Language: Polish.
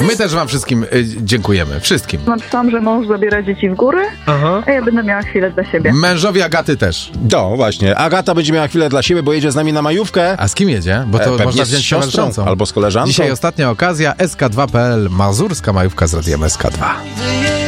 My też wam wszystkim dziękujemy. Wszystkim. Napisałam, że mąż zabiera dzieci w góry, a ja będę miała chwilę dla siebie. Mężowi Agaty też. No właśnie, Agata będzie miała chwilę dla siebie, bo jedzie z nami na majówkę. A z kim jedzie? Bo to Pewnie można z wziąć siostrą towarzyszącą. albo z koleżanką. Dzisiaj ostatnia okazja, SK2.pl, mazurska majówka z radiem SK2.